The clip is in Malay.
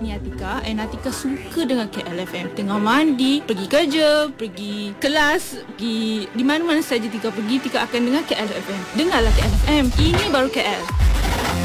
Ini Atika, and Atika suka dengar KLFM. Tengah mandi, pergi kerja, pergi kelas, pergi di mana-mana saja Tika pergi, Tika akan dengar KLFM. Dengarlah KLFM. Ini baru KL.